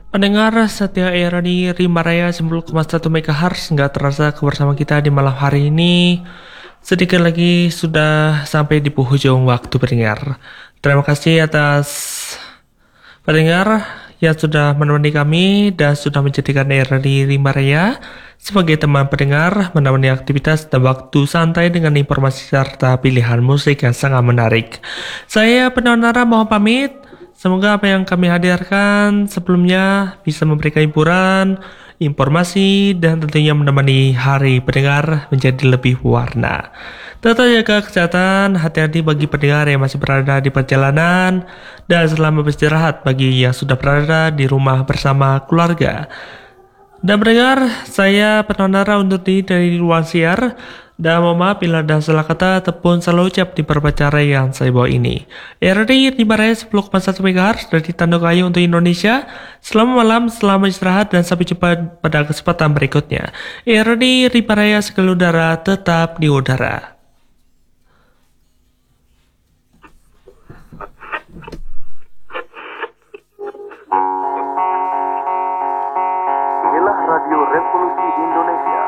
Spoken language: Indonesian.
Pendengar setia era di Rimaraya 10,1 MHz nggak terasa bersama kita di malam hari ini. Sedikit lagi sudah sampai di penghujung waktu pendengar. Terima kasih atas pendengar yang sudah menemani kami dan sudah menjadikan era di Rimaraya sebagai teman pendengar menemani aktivitas dan waktu santai dengan informasi serta pilihan musik yang sangat menarik. Saya Penonara mohon pamit. Semoga apa yang kami hadirkan sebelumnya bisa memberikan hiburan, informasi, dan tentunya menemani hari pendengar menjadi lebih berwarna. Tetap jaga kesehatan, hati-hati bagi pendengar yang masih berada di perjalanan, dan selamat beristirahat bagi yang sudah berada di rumah bersama keluarga. Dan pendengar, saya Penonara undur diri dari ruang siar. Dan mohon maaf bila ada salah kata ataupun salah ucap di perbicara yang saya bawa ini. RRI Rimaraya 10,1 MHz dari Tanduk Ayu untuk Indonesia. Selamat malam, selamat istirahat, dan sampai jumpa pada kesempatan berikutnya. RRI Rimaraya segala udara tetap di udara. Inilah Radio Revolusi Indonesia